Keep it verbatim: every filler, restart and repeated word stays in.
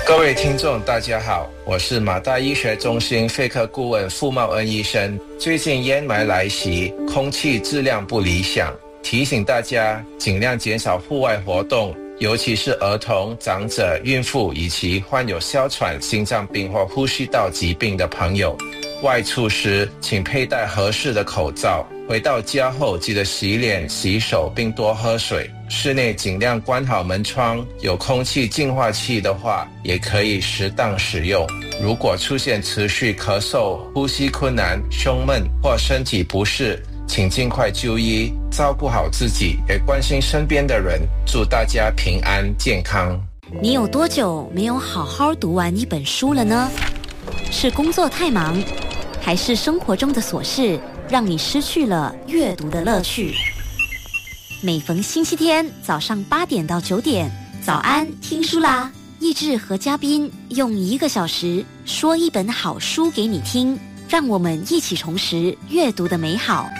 各位听众大家好，我是马大医学中心肺科顾问傅茂恩医生。最近烟霾来袭，空气质量不理想，提醒大家尽量减少户外活动，尤其是儿童、长者、孕妇以及患有哮喘、心脏病或呼吸道疾病的朋友。外出时请佩戴合适的口罩，回到家后记得洗脸、洗手并多喝水。室内尽量关好门窗，有空气净化器的话也可以适当使用。如果出现持续咳嗽、呼吸困难、胸闷或身体不适，请尽快就医，照顾好自己，也关心身边的人。祝大家平安健康。 你有多久没有好好读完一本书了呢？是工作太忙，还是生活中的琐事让你失去了阅读的乐趣？每逢星期天早上八点到九点，早安听书啦！益智和嘉宾用一个小时说一本好书给你听，让我们一起重拾阅读的美好。